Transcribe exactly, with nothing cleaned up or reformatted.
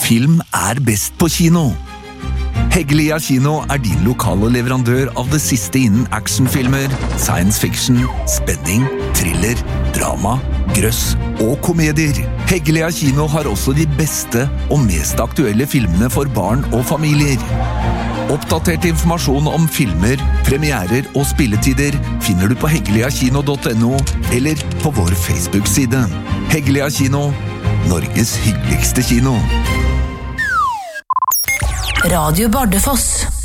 Film er best på kino. Heggelia Kino er din lokale leverandør av det siste innen actionfilmer, science fiction, spenning, thriller, drama, grøss og komedier. Heggelia Kino har også de beste og mest aktuelle filmene for barn og familier. Oppdatert informasjon om filmer, premierer og spilletider finner du på heggeliakino punktum no eller på vår Facebook-side. Heggelia Kino, Norges hyggeligste kino. Radio Bardufoss.